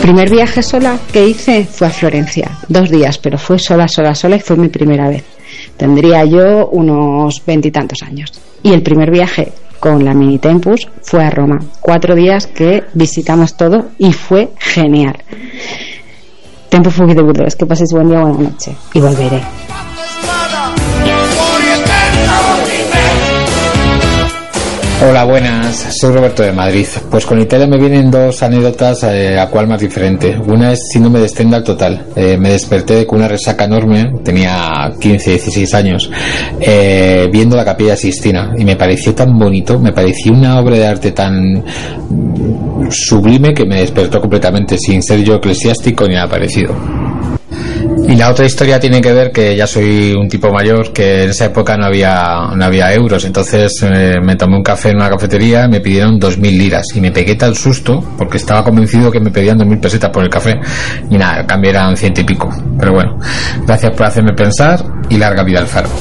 primer viaje sola que hice fue a Florencia, 2 días, pero fue sola y fue mi primera vez. Tendría yo unos 20 y tantos años. Y el primer viaje con la Mini Tempus fue a Roma, 4 días que visitamos todo y fue genial. Tempus fugit de Burdeos, que paséis buen día, buena noche y volveré. Hola, buenas, soy Roberto de Madrid. Pues con Italia me vienen 2 anécdotas, a cual más diferente. Una es síndrome de Stendhal total. Me desperté con una resaca enorme, tenía 15, 16 años, viendo la Capilla Sixtina, y me pareció tan bonito, me pareció una obra de arte tan sublime que me despertó completamente, sin ser yo eclesiástico ni nada parecido. Y la otra historia tiene que ver que ya soy un tipo mayor, que en esa época no había euros, entonces me tomé un café en una cafetería, me pidieron 2.000 liras y me pegué tal susto porque estaba convencido que me pedían 2.000 pesetas por el café y nada, el cambio eran 100 y pico. Pero bueno, gracias por hacerme pensar y larga vida al Faro.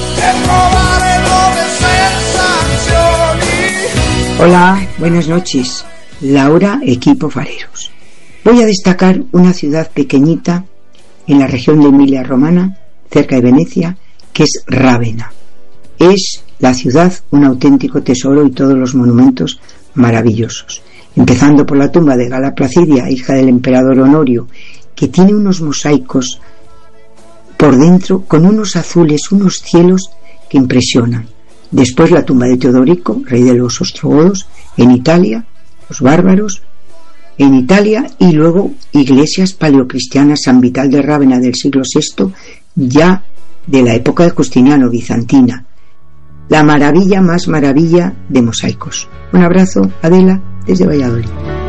Hola, buenas noches. Laura, equipo fareros. Voy a destacar una ciudad pequeñita en la región de Emilia-Romana, cerca de Venecia, que es Rávena. Es la ciudad un auténtico tesoro y todos los monumentos maravillosos. Empezando por la tumba de Gala Placidia, hija del emperador Honorio, que tiene unos mosaicos por dentro con unos azules, unos cielos que impresionan. Después la tumba de Teodorico, rey de los ostrogodos, en Italia, los bárbaros, en Italia, y luego iglesias paleocristianas, San Vital de Rávena del siglo VI, ya de la época de Justiniano, bizantina. La maravilla más maravilla de mosaicos. Un abrazo, Adela, desde Valladolid.